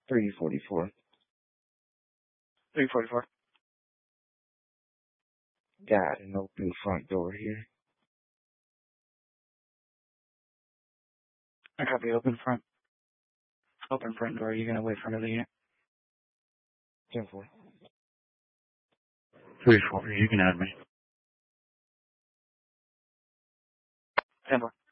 344. 344. Got an open front door here. I copy. Open front door. You're gonna wait for another unit. 10-4. 3-4. You can add me. 10-4.